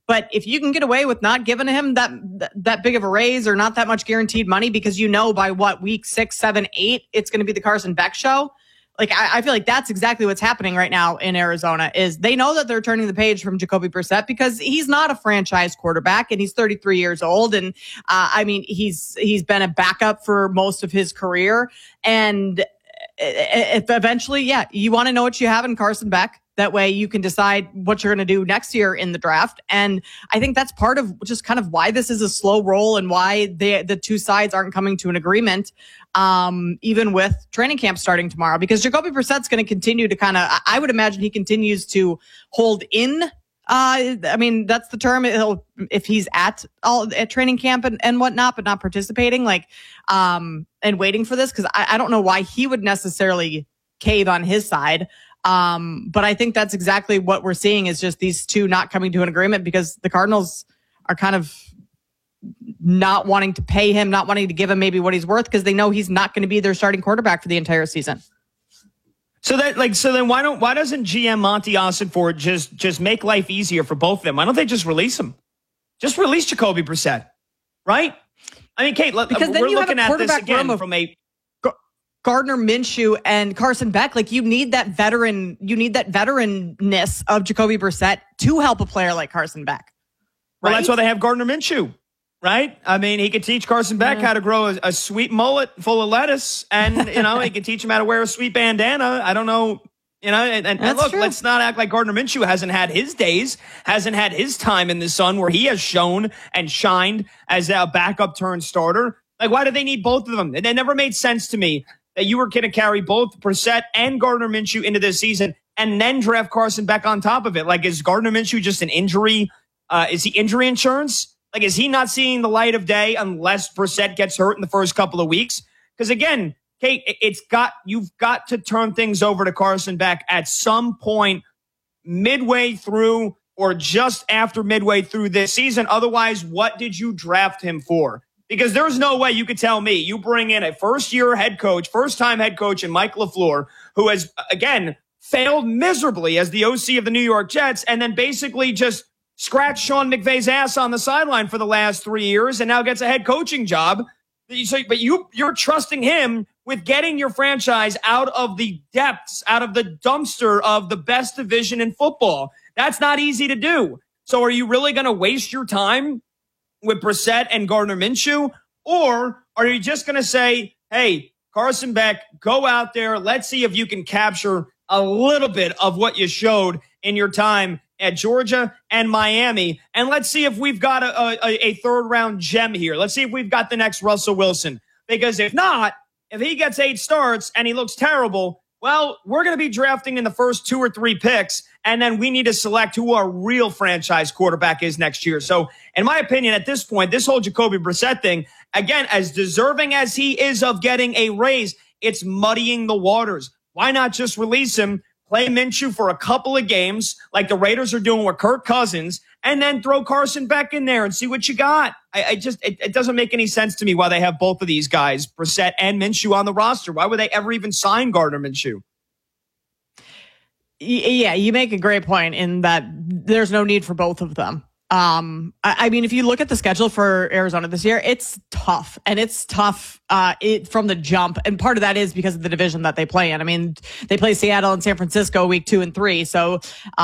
But if you can get away with not giving him that big of a raise or not that much guaranteed money because by week 6, 7, 8, it's going to be the Carson Beck show. Like, I feel like that's exactly what's happening right now in Arizona is they know that they're turning the page from Jacoby Brissett because he's not a franchise quarterback and he's 33 years old. And, he's been a backup for most of his career. And eventually, you want to know what you have in Carson Beck. That way you can decide what you're going to do next year in the draft. And I think that's part of just kind of why this is a slow roll and why the two sides aren't coming to an agreement, even with training camp starting tomorrow, because Jacoby Brissett's going to continue to I would imagine he continues to hold in. That's the term. If he's at training camp and whatnot, but not participating, and waiting for this, because I don't know why he would necessarily cave on his side. But I think that's exactly what we're seeing is just these two not coming to an agreement because the Cardinals are kind of not wanting to pay him, not wanting to give him maybe what he's worth because they know he's not going to be their starting quarterback for the entire season. So then why doesn't GM Monty Ossenfort just make life easier for both of them? Why don't they just release him? Just release Jacoby Brissett, right? I mean, Kate, because then we're you looking have a at this again from a Gardner Minshew and Carson Beck. Like you need that veteranness of Jacoby Brissett to help a player like Carson Beck. Right? Well, that's why they have Gardner Minshew, right? I mean, he could teach Carson Beck how to grow a sweet mullet full of lettuce, and he could teach him how to wear a sweet bandana. I don't know, and look, true. Let's not act like Gardner Minshew hasn't had his days, hasn't had his time in the sun where he has shown and shined as a backup turned starter. Like, why do they need both of them? It never made sense to me that you were going to carry both Brissett and Gardner Minshew into this season and then draft Carson Beck on top of it. Like, is Gardner Minshew just an injury? Is he injury insurance? Like, is he not seeing the light of day unless Brissett gets hurt in the first couple of weeks? Because again, Kate, you've got to turn things over to Carson Beck at some point midway through or just after midway through this season. Otherwise, what did you draft him for? Because there's no way you could tell me you bring in a first-time head coach in Mike LaFleur, who has, again, failed miserably as the OC of the New York Jets, and then basically just scratched Sean McVay's ass on the sideline for the last 3 years and now gets a head coaching job. But you're trusting him with getting your franchise out of the depths, out of the dumpster of the best division in football. That's not easy to do. So are you really going to waste your time with Brissett and Gardner Minshew? Or are you just going to say, hey, Carson Beck, go out there. Let's see if you can capture a little bit of what you showed in your time at Georgia and Miami. And let's see if we've got a third-round gem here. Let's see if we've got the next Russell Wilson. Because if not, if he gets 8 starts and he looks terrible, well, we're going to be drafting in the first 2 or 3 picks, and then we need to select who our real franchise quarterback is next year. So, in my opinion, at this point, this whole Jacoby Brissett thing, again, as deserving as he is of getting a raise, it's muddying the waters. Why not just release him, play Minshew for a couple of games, like the Raiders are doing with Kirk Cousins, and then throw Carson Beck in there and see what you got? It doesn't make any sense to me why they have both of these guys, Brissett and Minshew, on the roster. Why would they ever even sign Gardner Minshew? Yeah, you make a great point in that there's no need for both of them. I mean, if you look at the schedule for Arizona this year, it's tough, and it's tough from the jump. And part of that is because of the division that they play in. I mean, they play Seattle and San Francisco week 2 and 3. So,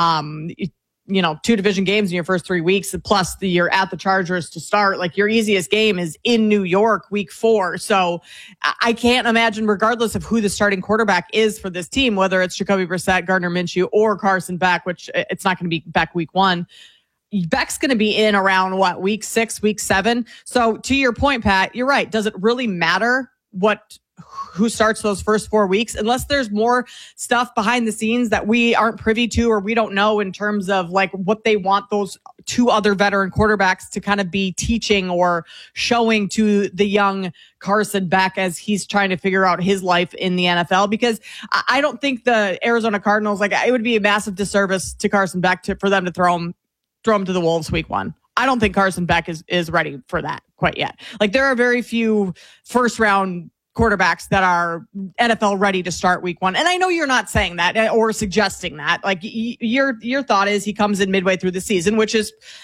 2 division games in your first 3 weeks, plus you're at the Chargers to start. Like, your easiest game is in New York week 4. So I can't imagine, regardless of who the starting quarterback is for this team, whether it's Jacoby Brissett, Gardner Minshew, or Carson Beck, which it's not going to be Beck week 1. Beck's going to be in around week 6, week 7. So to your point, Pat, you're right. Does it really matter who starts those first 4 weeks, unless there's more stuff behind the scenes that we aren't privy to or we don't know in terms of like what they want those 2 other veteran quarterbacks to kind of be teaching or showing to the young Carson Beck as he's trying to figure out his life in the NFL? Because I don't think the Arizona Cardinals, it would be a massive disservice to Carson Beck for them to throw him to the Wolves week 1. I don't think Carson Beck is ready for that quite yet. Like, there are very few first round quarterbacks that are NFL ready to start week 1. And I know you're not saying that or suggesting that. Like, your thought is he comes in midway through the season, which is